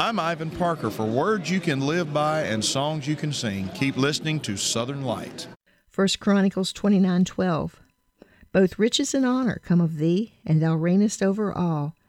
I'm Ivan Parker for words you can live by and songs you can sing. Keep listening to Southern Light. 1 Chronicles 29:12. Both riches and honor come of thee, and thou reignest over all.